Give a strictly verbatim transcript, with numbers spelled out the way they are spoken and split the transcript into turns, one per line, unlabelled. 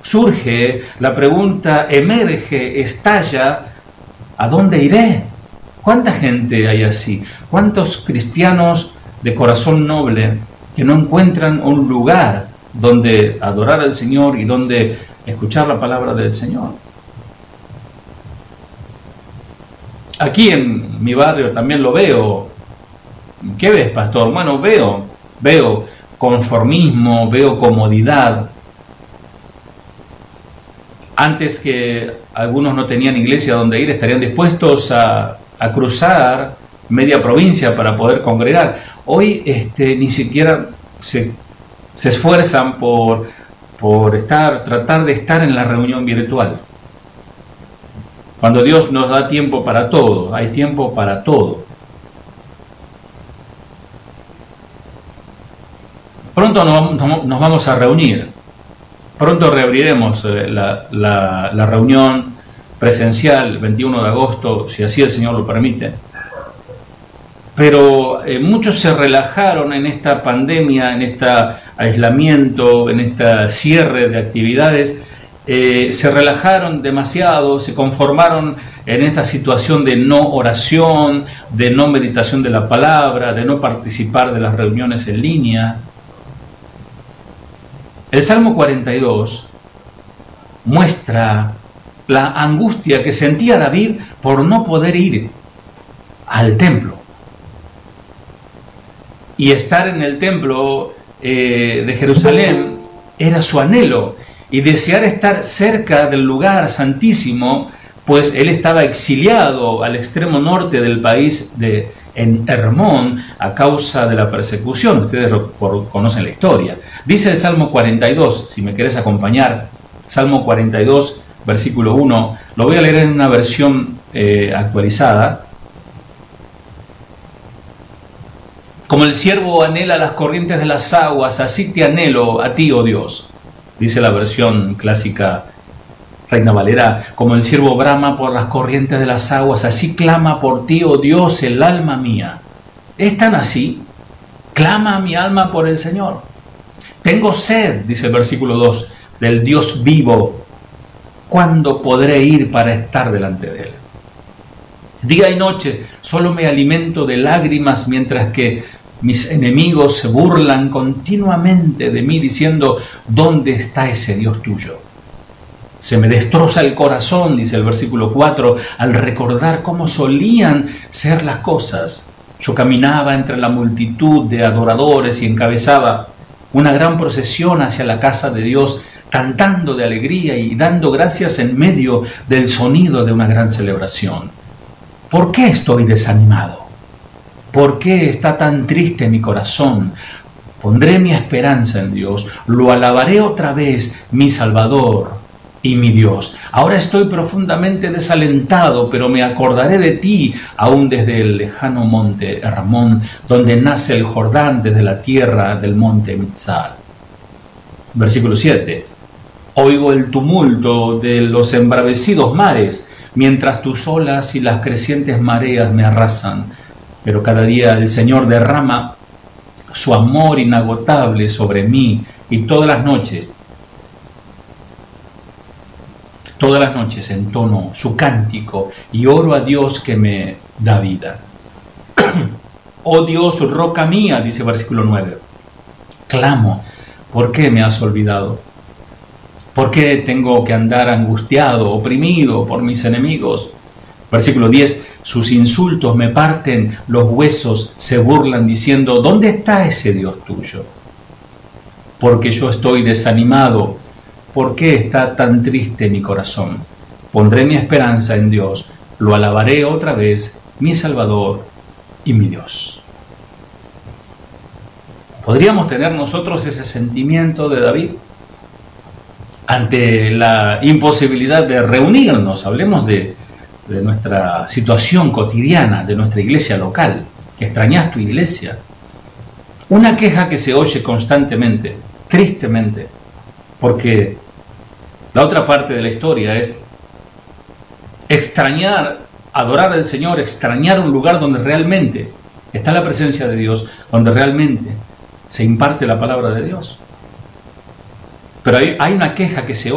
surge, la pregunta emerge, estalla: ¿a dónde iré? ¿Cuánta gente hay así? ¿Cuántos cristianos de corazón noble que no encuentran un lugar donde adorar al Señor y donde escuchar la palabra del Señor? Aquí en mi barrio también lo veo. ¿Qué ves, pastor? Bueno, veo, veo conformismo, veo comodidad. Antes, que algunos no tenían iglesia donde ir, estarían dispuestos a, a cruzar media provincia para poder congregar. Hoy este, ni siquiera se, se esfuerzan por, por estar, tratar de estar en la reunión virtual. Cuando Dios nos da tiempo para todo, hay tiempo para todo. Pronto nos, nos vamos a reunir. Pronto reabriremos la, la, la reunión presencial, veintiuno de agosto, si así el Señor lo permite. Pero eh, muchos se relajaron en esta pandemia, en este aislamiento, en este cierre de actividades. Eh, se relajaron demasiado, se conformaron en esta situación de no oración, de no meditación de la palabra, de no participar de las reuniones en línea. El Salmo cuarenta y dos muestra la angustia que sentía David por no poder ir al templo. Y estar en el templo eh, de Jerusalén era su anhelo, y desear estar cerca del lugar santísimo, pues él estaba exiliado al extremo norte del país, de, en Hermón, a causa de la persecución. Ustedes por, conocen la historia. Dice el Salmo cuarenta y dos, si me querés acompañar, Salmo cuarenta y dos, versículo uno, lo voy a leer en una versión eh, actualizada. Como el siervo anhela las corrientes de las aguas, así te anhelo a ti, oh Dios. Dice la versión clásica Reina Valera: como el siervo brama por las corrientes de las aguas, así clama por ti, oh Dios, el alma mía. ¿Es tan así? Clama mi alma por el Señor. Tengo sed, dice el versículo dos, del Dios vivo. ¿Cuándo podré ir para estar delante de Él? Día y noche solo me alimento de lágrimas, mientras que mis enemigos se burlan continuamente de mí, diciendo: ¿dónde está ese Dios tuyo? Se me destroza el corazón, dice el versículo cuatro, al recordar cómo solían ser las cosas. Yo caminaba entre la multitud de adoradores y encabezaba una gran procesión hacia la casa de Dios, cantando de alegría y dando gracias en medio del sonido de una gran celebración. ¿Por qué estoy desanimado? ¿Por qué está tan triste mi corazón? Pondré mi esperanza en Dios, lo alabaré otra vez, mi Salvador y mi Dios. Ahora estoy profundamente desalentado, pero me acordaré de ti, aún desde el lejano monte Hermón, donde nace el Jordán, desde la tierra del monte Mitzar. Versículo siete. Oigo el tumulto de los embravecidos mares, mientras tus olas y las crecientes mareas me arrasan. Pero cada día el Señor derrama su amor inagotable sobre mí, y todas las noches, todas las noches entono su cántico y oro a Dios que me da vida. Oh Dios, roca mía, dice versículo nueve, clamo, ¿por qué me has olvidado? ¿Por qué tengo que andar angustiado, oprimido por mis enemigos? Versículo diez, sus insultos me parten los huesos, se burlan diciendo: ¿dónde está ese Dios tuyo? Porque yo estoy desanimado, ¿por qué está tan triste mi corazón? Pondré mi esperanza en Dios, lo alabaré otra vez, mi Salvador y mi Dios. ¿Podríamos tener nosotros ese sentimiento de David? Ante la imposibilidad de reunirnos, hablemos de de nuestra situación cotidiana, de nuestra iglesia local. ¿Extrañas tu iglesia? Una queja que se oye constantemente, tristemente, porque la otra parte de la historia es extrañar, adorar al Señor, extrañar un lugar donde realmente está la presencia de Dios, donde realmente se imparte la palabra de Dios. Pero hay, hay una queja que se